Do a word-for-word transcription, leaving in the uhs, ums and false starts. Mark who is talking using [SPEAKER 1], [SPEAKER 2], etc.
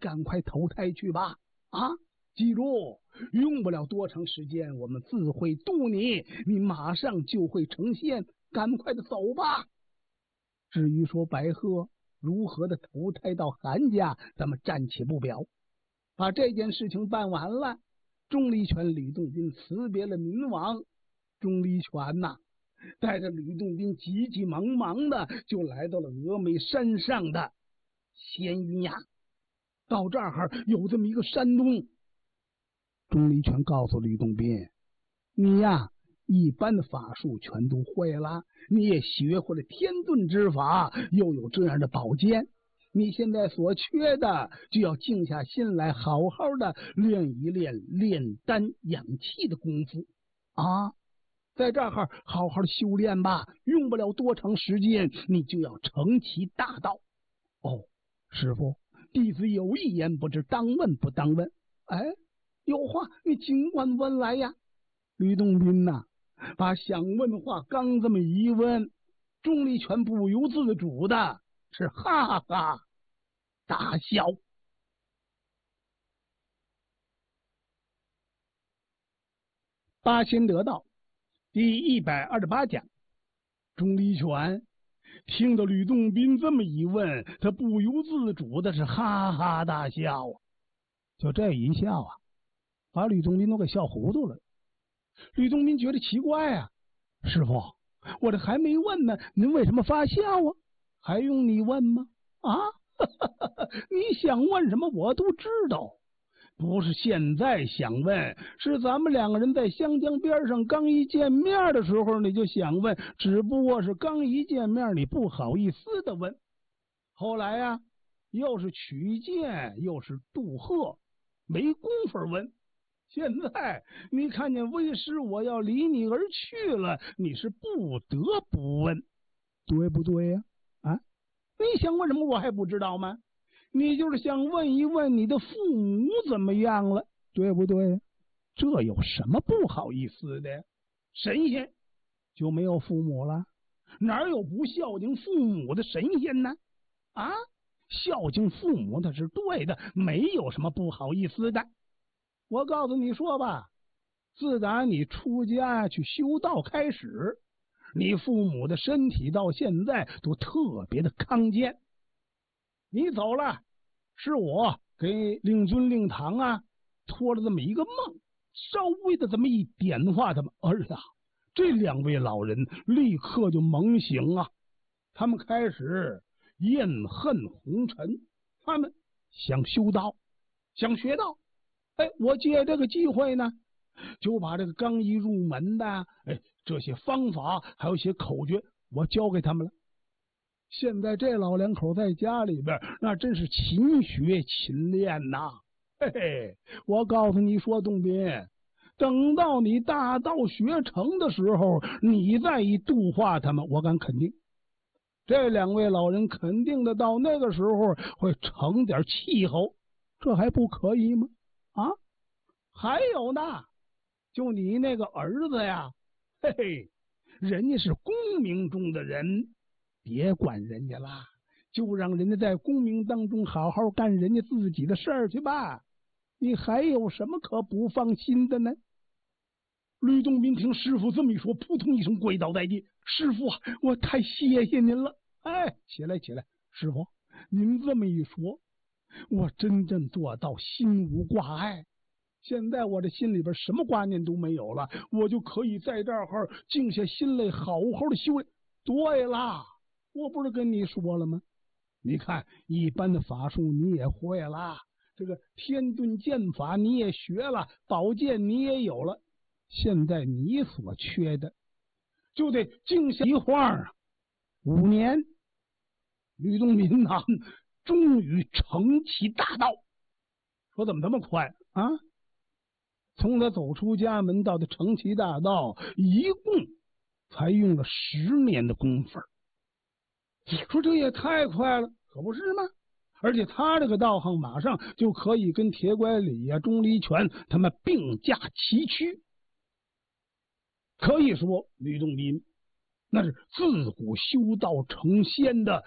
[SPEAKER 1] 赶快投胎去吧！啊，记住，用不了多长时间，我们自会渡你，你马上就会成仙，赶快的走吧。至于说白鹤如何的投胎到韩家，咱们暂且不表。把这件事情办完了，钟离权、吕洞宾辞别了明王。钟离权呐、啊，带着吕洞宾急急忙忙的就来到了峨眉山上的仙云崖。到这儿有这么一个山洞，钟离权告诉吕洞宾：“你呀，一般的法术全都会了，你也学会了天遁之法，又有这样的宝剑。你现在所缺的，就要静下心来，好好的练一练炼丹养气的功夫啊！在这儿好好的修炼吧，用不了多长时间，你就要成其大道。”哦，师傅，弟子有一言不知，当问不当问？哎，有话你尽管问来呀。吕洞宾呐、啊，把想问的话刚这么一问，钟离权不由自主的是哈哈大笑。八仙得道第一百二十八讲，钟离权听到吕洞宾这么一问，他不由自主的是哈哈大笑啊！就这一笑啊，把吕洞宾都给笑糊涂了。吕洞宾觉得奇怪啊，师傅，我这还没问呢，您为什么发笑啊？还用你问吗？啊，你想问什么我都知道，不是现在想问，是咱们两个人在湘江边上刚一见面的时候你就想问，只不过是刚一见面你不好意思的问，后来呀、啊，又是取剑又是渡鹤，没工夫问。现在你看见为师我要离你而去了，你是不得不问，对不对呀、啊？啊，你想问什么我还不知道吗？你就是想问一问你的父母怎么样了，对不对？这有什么不好意思的？神仙就没有父母了？哪有不孝敬父母的神仙呢？啊，孝敬父母那是对的，没有什么不好意思的。我告诉你说吧，自打你出家去修道开始，你父母的身体到现在都特别的康健。你走了，是我给令尊令堂啊托了这么一个梦，稍微的这么一点化他们，哎呀，这两位老人立刻就猛醒啊！他们开始厌恨红尘，他们想修道，想学道。哎，我借这个机会呢，就把这个刚一入门的哎这些方法还有一些口诀，我教给他们了。现在这老两口在家里边，那真是勤学勤练呐！嘿嘿，我告诉你说，洞宾，等到你大道学成的时候，你再一度化他们，我敢肯定，这两位老人肯定的到那个时候会成点气候，这还不可以吗？啊，还有呢，就你那个儿子呀，嘿嘿，人家是功名中的人，别管人家啦，就让人家在功名当中好好干人家自己的事儿去吧。你还有什么可不放心的呢？吕洞宾听师傅这么一说，扑通一声跪倒在地：“师傅啊，我太谢谢您了！”哎，起来起来，师傅，您这么一说，我真正做到心无挂碍。现在我这心里边什么挂念都没有了，我就可以在这儿静下心来，好好的修炼。对啦，我不是跟你说了吗？你看，一般的法术你也会了，这个天遁剑法你也学了，宝剑你也有了。现在你所缺的，就得静下一会儿。五年，吕洞宾呐、啊，终于成其大道。说怎么这么快啊？从他走出家门到他成其大道，一共才用了十年的功夫。说这也太快了，可不是吗？而且他这个道行马上就可以跟铁拐李呀、钟离权他们并驾齐驱。可以说，吕洞宾那是自古修道成仙的